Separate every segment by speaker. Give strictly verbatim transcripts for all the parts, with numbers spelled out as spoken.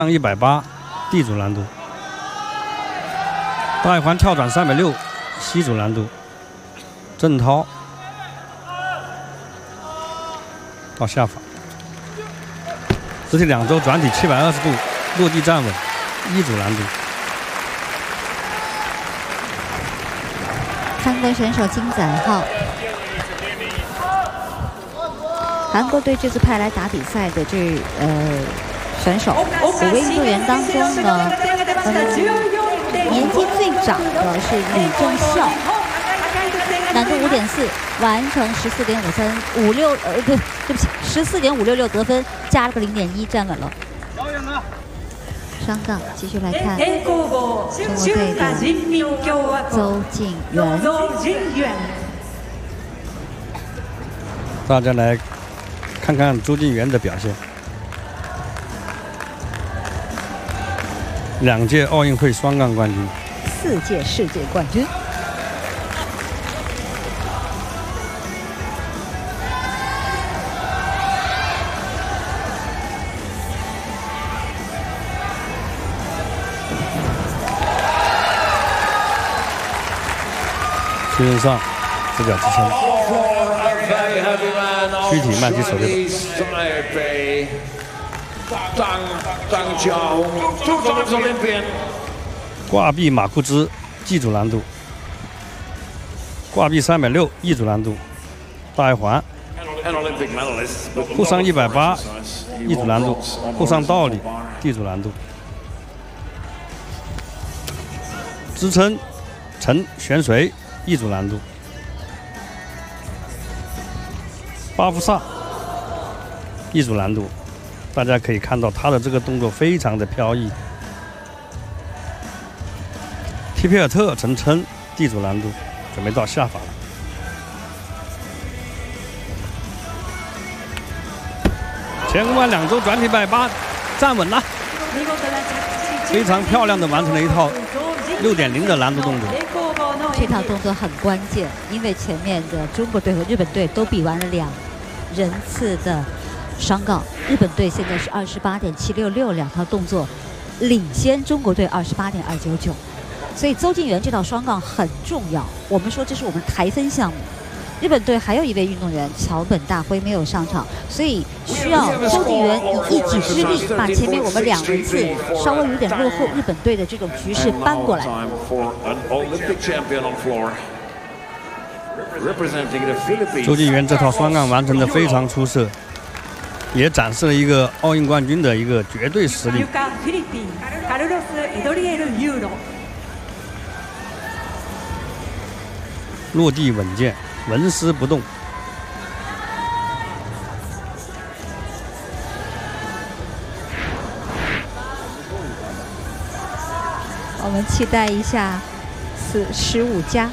Speaker 1: 上一百八 D 组难度，大一环跳转三百六 C 组难度，郑涛到下法，肢体两周转体七百二十度落地站稳 E 组难度。
Speaker 2: 韩国选手金载浩，韩国队这次派来打比赛的这呃选手五位运动员当中呢，嗯，年纪最长的是李正孝，难度五点四，完成十四点五三五六呃对对不起十四点五六六得分，加了个零点一，站稳了。双杠，继续来看中国队的邹敬源。
Speaker 1: 大家来看看邹敬源的表现。两届奥运会双杠冠军，
Speaker 2: 四届世界冠军。
Speaker 1: 确认上，直角支撑，躯体慢踢手六。挂臂马库兹 G 组难度，挂臂三百六 E 组难度，大一环，后上一百八 E 组难度，后上倒立 D 组难度，支撑沉悬垂 E 组难度，巴夫萨 E 组难度。大家可以看到他的这个动作非常的飘逸。提皮尔特成撑 D 组难度，准备到下法了。前空翻两周转体一百八，站稳了，非常漂亮的完成了一套六点零的难度动作。
Speaker 2: 这套动作很关键，因为前面的中国队和日本队都比完了两人次的双杠，日本队现在是二十八点七六六，两套动作领先中国队二十八点二九九，所以邹敬源这套双杠很重要。我们说这是我们台分项目，日本队还有一位运动员桥本大辉没有上场，所以需要邹敬源以一己之力把前面我们两人次稍微有点落后日本队的这种局势扳过来。
Speaker 1: 邹敬源这套双杠完成的非常出色，也展示了一个奥运冠军的一个绝对实力。落地稳健，纹丝不动。
Speaker 2: 我们期待一下四十五加。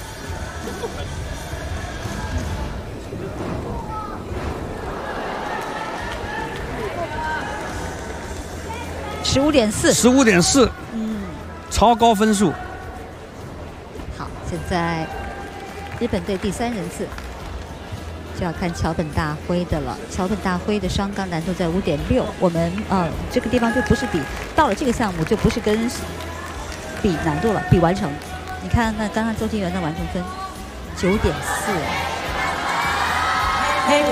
Speaker 2: 十五点四，
Speaker 1: 十五点四，
Speaker 2: 嗯，
Speaker 1: 超高分数。
Speaker 2: 好，现在日本队第三人次就要看桥本大辉的了。桥本大辉的双杠难度在五点六，我们呃这个地方就不是比到了这个项目就不是跟比难度了，比完成。你看那刚刚邹敬源的完成分九点四。好，来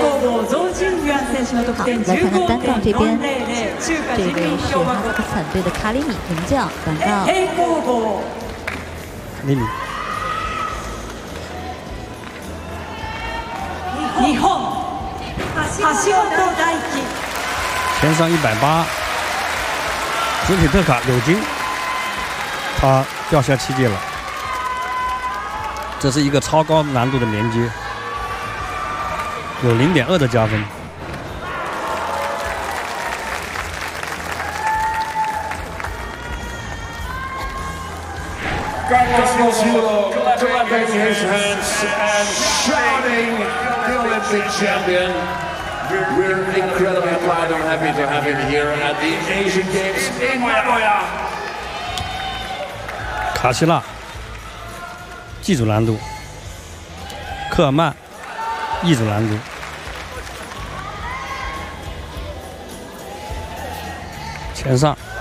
Speaker 2: 看看单杠这边，这位是哈萨克斯坦队的卡里米名将，单杠。
Speaker 1: 卡里米。前上一百八，直体特卡柳金，他掉下七阶了。这是一个超高难度的连接。有零点二的加分。卡希纳 G 组难度，科尔曼 E 组难度。前上